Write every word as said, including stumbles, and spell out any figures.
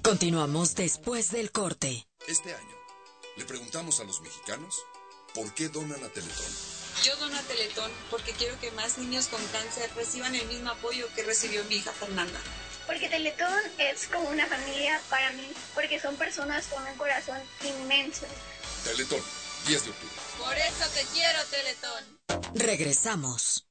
Continuamos después del corte. Este año, le preguntamos a los mexicanos por qué donan a Teletón. Yo dono a Teletón porque quiero que más niños con cáncer reciban el mismo apoyo que recibió mi hija Fernanda. Porque Teletón es como una familia para mí, porque son personas con un corazón inmenso. Teletón, diez de octubre. Por eso te quiero, Teletón. Regresamos.